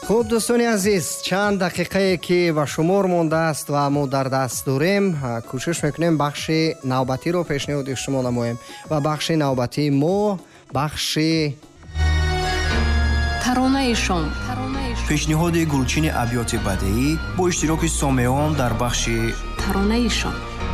خب دوستان عزیز، چند دقیقه که به شمار مانده است و ما در دست داریم، کوشش میکنیم بخش نوبتی رو پیشنهاد شما نماییم و بخش نوبتی ما بخش ترانه شام، پیشنهاد گلچین ابیات بدیعی با اشتراک سامعان در بخش ترانه شام.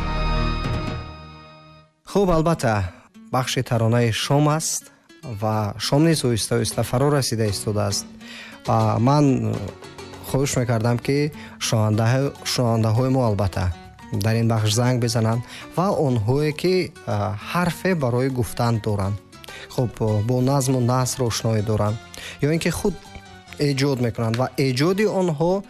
خب البته بخش ترانه شام است و شام نیز اویسته اویسته فرا رسیده ایستاده است و من خواهش میکردم که شنونده های ما البته در این بخش زنگ بزنند و آنهایی که حرف برای گفتن دارند، خب با نظم و نثر آشنایی دارند یا اینکه خود ایجاد میکنند و ایجاد آنها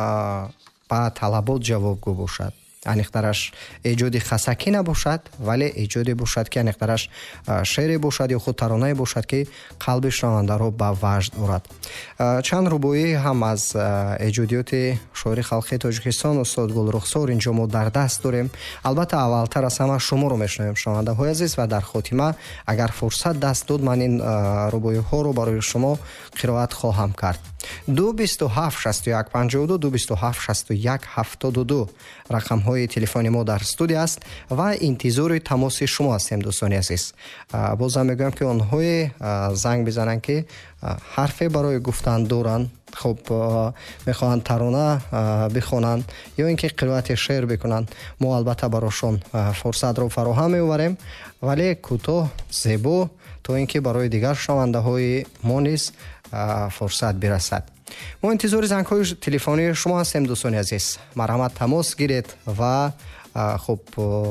با طلبات جوابگو باشد، انیخترش ایجادی خسکی نباشد ولی ایجادی باشد که انیخترش شعری باشد یا خود ترانه باشد که قلب شنونده را به وجد دارد. چند ربویی هم از ایجادیات شاعر خلقی تاجیکستان استاد گلرخسار اینجا ما در دست داریم. البته اولتر از همه شما رو میشنویم شنونده های عزیز و در خاتمه اگر فرصت دست داد من این ربویی ها رو برای شما قرائت خواهم کرد. 227 61 52 227 61 72 رقم های تلفن ما در استودیو است و انتظار تماس شما هستیم دوستان عزیز. بازم میگم که آنهای زنگ بزنن که حرفی برای گفتن دارن، خب میخوان ترانه بخونن یا اینکه قرائت شعر بکنن، ما البته براشون فرصت رو فراهم می‌آوریم ولی کوتاه زیبا تا اینکه برای دیگر شنونده های ما نیز فرصت برسد. ما انتظار زنگ های تلفنی شما هستیم دوستان عزیز. مرحمت تماس گیرید و خب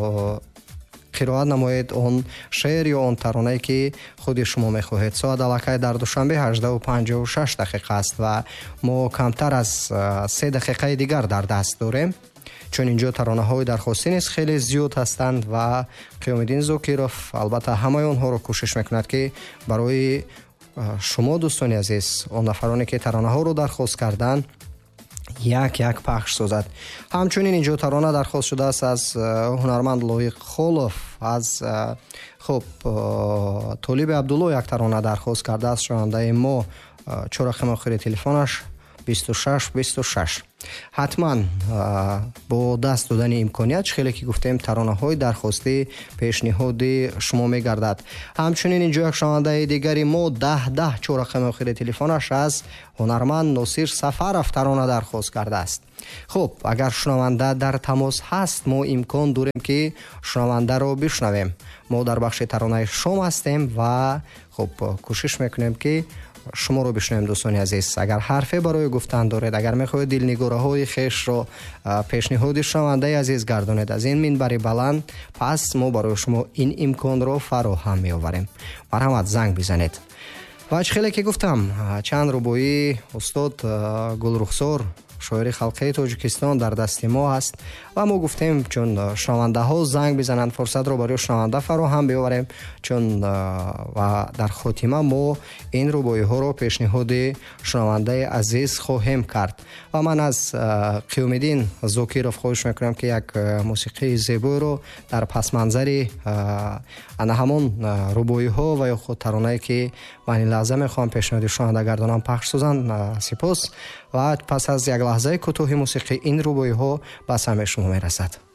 قرائت نمایید اون شعر یا اون ترانه‌ای که خود شما میخواهید. ساعت الکی در دوشنبه 18:56 دقیقه است و ما کمتر از 3 دقیقه دیگر در دست داریم، چون اینجا ترانه های درخواستی نیست خیلی زیاد هستند و قیامالدین زاکیروف البته همه اونها رو کوشش میکند که برای شما دوستان عزیز، اون نفرانی که ترانه ها رو درخواست کردن، یک پخش سازد. همچنین اینجا ترانه درخواست شده است از هنرمند لایق خولوف، از خب طالب عبدالله یک ترانه درخواست کرده است. شنونده ما چرخ آخر تلفنش 26 حتما با دست دادن امکانیت خیلی که گفتیم ترانه های درخواستی پیشنهاد شما میگردد. همچنین اینجا یک شنونده دیگری ما 10 چرخ آخر تلفنش از هنرمند ناصر سفرов ترانه درخواست کرده است. خب اگر شنونده در تماس هست ما امکان داریم که شنونده رو بشنویم. ما در بخش ترانه شما هستیم و خب کوشش میکنیم که شما رو بشنویم دوستان عزیز. اگر حرفی برای گفتن دارید، اگر میخواهید دلنگاره های خیش رو پیشنهاد شنونده عزیز گردانید از این منبر بلند، پس ما برای شما این امکان رو فراهم میآوریم. مرحمت زنگ بزنید. و خیلی که گفتم چند ربویی استاد گلرخسار شاعر خلقی تاجیکستان در دست ما است و ما گفتیم چون شنونده ها زنگ بزنند فرصت رو برای شنونده فراهم بیاوریم، چون و در خاتمه ما این ربویی ها رو پیشنهاد شنونده عزیز خواهیم کرد. و من از قیامالدین زاکیروف خواهش میکنم که یک موسیقی زیبا رو در پس منظر همون ربویی ها و یا خود ترانه‌ای که من این لحظه میخوام پیشنهاد شنونده گردانم پخش سازند. سپاس. و پس از یک لحظه کوتاه موسیقی این ربویی ها به سمع شما میرسد.